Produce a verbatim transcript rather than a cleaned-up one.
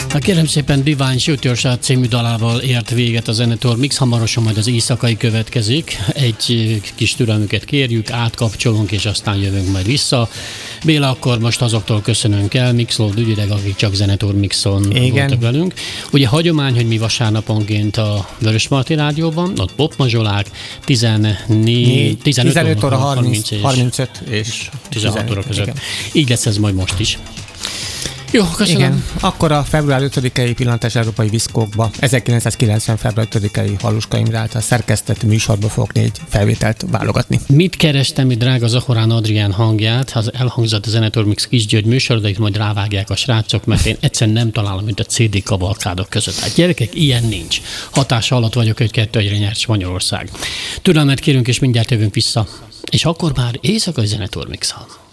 Hát kérem szépen, Divine Shoot Shot című dalával ért véget a Zenetúr Mix, hamarosan majd az éjszakai következik. Egy kis türelmüket kérjük, átkapcsolunk, és aztán jövünk majd vissza. Béla, akkor most azoktól köszönünk el, Mixload ügyileg, akik csak Zenetúr Mixon voltak velünk. Ugye hagyomány, hogy mi vasárnaponként a Vörösmarty Rádióban, ott popmazsolák, tizennégy, tizenöt óra harmincöt és tizenhat óra között. Igen. Így lesz ez majd most is. Jó, köszönöm. Igen, akkor a február ötödikei Pillantás Európai Viszkókba, ezerkilencszázkilencven. február ötödikei Haluska Imre által szerkesztett műsorba fogok négy felvételt válogatni. Mit kerestem, mi drága Zahorán Adrián hangját? Az elhangzott a Zenetúr Mix Kisgyörgy műsor, de itt majd rávágják a srácok, mert én egyszerűen nem találom, mint a cé dé kavalkádok között. Hát gyerekek, ilyen nincs. Hatása alatt vagyok, hogy kettő egyre nyert Magyarország. Türelmet kérünk, és mindjárt jövünk vissza. És akkor már éjszakai Zenetúr Mix-al.